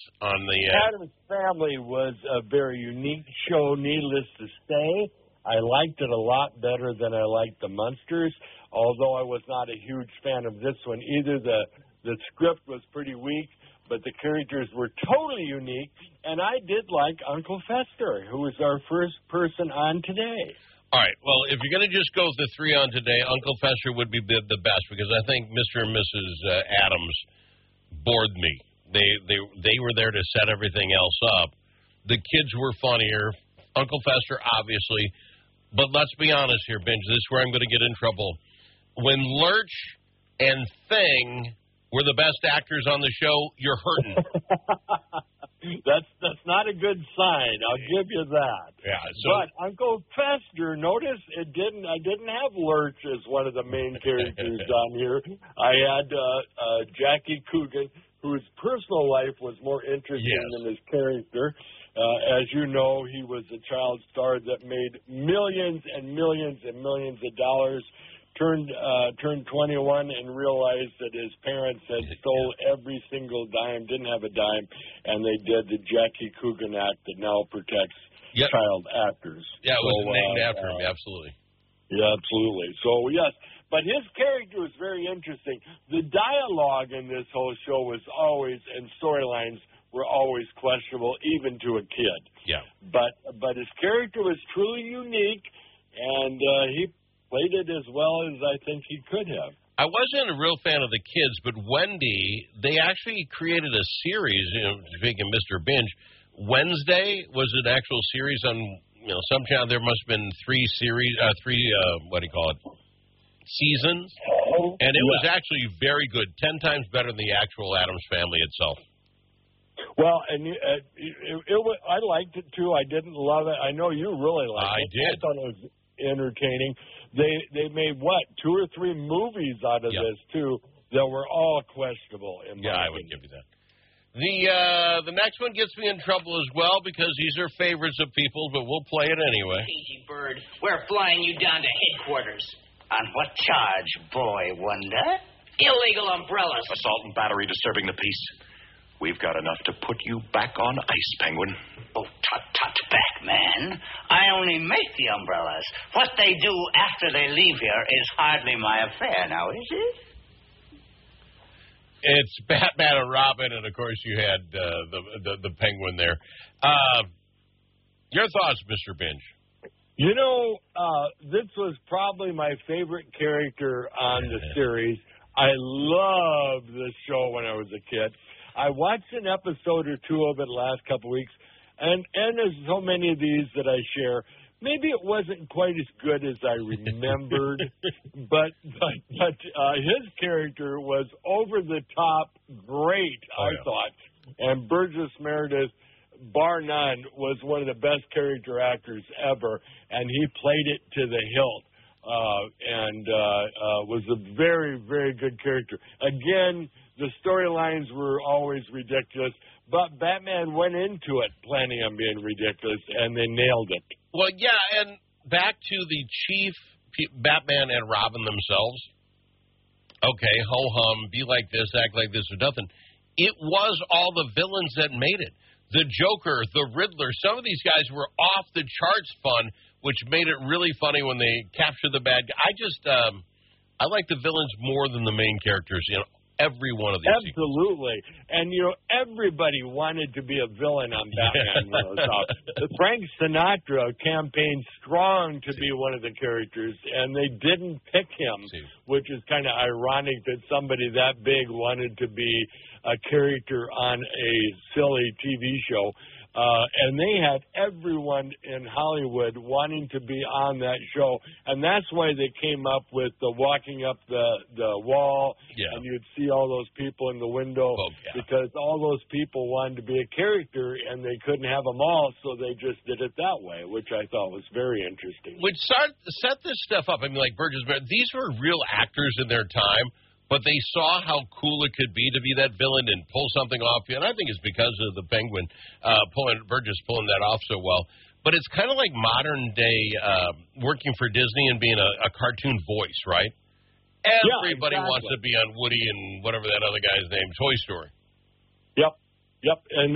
on the... Addams Family was a very unique show, needless to say. I liked it a lot better than I liked the Munsters, although I was not a huge fan of this one either. The script was pretty weak, but the characters were totally unique, and I did like Uncle Fester, who was our first person on today. All right, well, if you're going to just go with the three on today, Uncle Fester would be the best, because I think Mr. and Mrs. Adams bored me. They were there to set everything else up. The kids were funnier. Uncle Fester, obviously. But let's be honest here, Benj. This is where I'm going to get in trouble. When Lurch and Thing were the best actors on the show, you're hurting. That's not a good sign. I'll give you that. Yeah. But Uncle Fester, notice I didn't have Lurch as one of the main characters on here. I had Jackie Coogan, whose personal life was more interesting than his character. As you know, he was a child star that made millions and millions and millions of dollars. Turned 21 and realized that his parents had stole every single dime, didn't have a dime, and they did the Jackie Coogan Act that now protects child actors. Yeah, it was named after him, absolutely. Yeah, absolutely. So, yes, but his character was very interesting. The dialogue in this whole show was always, and storylines were always questionable, even to a kid. Yeah. But his character was truly unique, and he played it as well as I think he could have. I wasn't a real fan of the kids, but Wendy, they actually created a series, speaking of Mr. Binge. Wednesday was an actual series on, some channel. There must have been three seasons, and it was actually very good, 10 times better than the actual Addams Family itself. Well, and I liked it, too. I didn't love it. I know you really liked it. I did. I thought it was entertaining. They made, 2 or 3 movies out of this, too, that were all questionable. I would give you that. The next one gets me in trouble as well, because these are favorites of people, but we'll play it anyway. Easy, Bird. We're flying you down to headquarters. On what charge, boy wonder? Illegal umbrellas. Assault and battery disturbing the peace. We've got enough to put you back on ice, Penguin. Oh, tut, Batman. I only make the umbrellas. What they do after they leave here is hardly my affair, now, is it? It's Batman and Robin, and, of course, you had the Penguin there. Your thoughts, Mr. Binge? This was probably my favorite character on the series. I loved this show when I was a kid. I watched an episode or 2 of it last couple weeks, and there's so many of these that I share. Maybe it wasn't quite as good as I remembered, but his character was over the top great, I thought. And Burgess Meredith, bar none, was one of the best character actors ever, and he played it to the hilt. And was a very, very good character. Again, the storylines were always ridiculous, but Batman went into it planning on being ridiculous, and they nailed it. Well, yeah, and back to the chief, Batman and Robin themselves. Okay, ho-hum, be like this, act like this, or nothing. It was all the villains that made it. The Joker, the Riddler, some of these guys were off the charts fun, which made it really funny when they captured the bad guy. I like the villains more than the main characters in every one of these Absolutely. sequences. And, everybody wanted to be a villain on Batman when it was out. Frank Sinatra campaigned strong to be one of the characters, and they didn't pick him, which is kind of ironic that somebody that big wanted to be a character on a silly TV show. And they had everyone in Hollywood wanting to be on that show. And that's why they came up with the walking up the wall, and you'd see all those people in the window, because all those people wanted to be a character, and they couldn't have them all, so they just did it that way, which I thought was very interesting. Which set this stuff up. I mean, like Burgess, these were real actors in their time, but they saw how cool it could be to be that villain and pull something off. And I think it's because of the Penguin Burgess pulling that off so well. But it's kind of like modern day working for Disney and being a cartoon voice, right? Everybody wants to be on Woody and whatever that other guy's name, Toy Story. Yep. And